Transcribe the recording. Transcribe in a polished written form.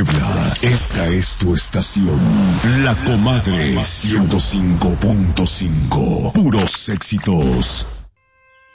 Puebla, esta es tu estación, La Comadre 105.5, puros éxitos.